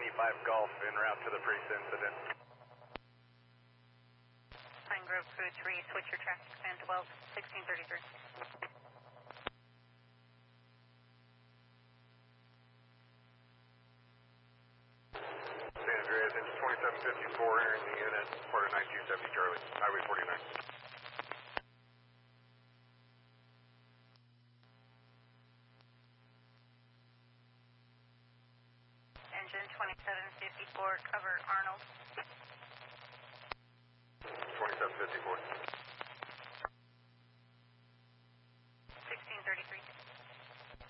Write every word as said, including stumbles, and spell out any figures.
eighty-five Golf en route to the Priest incident. Pine Grove Crew three, switch your traffic fan twelve, sixteen thirty-three. San Andreas, engine twenty-seven fifty-four, entering the unit, part of nine two seventy Charlie, Highway forty-nine. Engine twenty-seven fifty-four, cover Arnold. twenty-seven fifty-four.